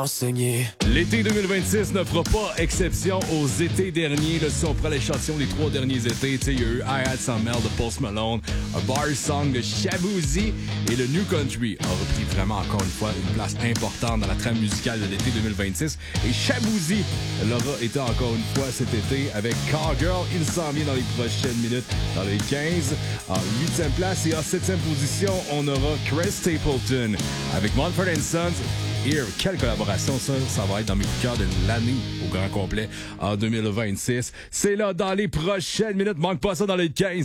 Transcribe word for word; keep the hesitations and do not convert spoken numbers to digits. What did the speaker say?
enseigné. L'été deux mille vingt-six ne fera pas exception aux étés derniers. Là, si on prend l'échantillon des trois derniers étés, il y a eu I Had Some Mel de Post Malone, A Bar Song de Shaboozey et le New Country a repris vraiment encore une fois une place importante dans la trame musicale de l'été deux mille vingt-six. Et Shaboozey l'aura été encore une fois cet été avec Cowgirl. Il s'en vient dans les prochaines minutes, dans les quinze. En huitième place et en septième position, on aura Chris Stapleton avec Mumford and Sons. Here, quelle collaboration ça, ça va être dans mes coups de cœur de l'année au grand complet en deux mille vingt-six. C'est là dans les prochaines minutes, manque pas ça dans les quinze.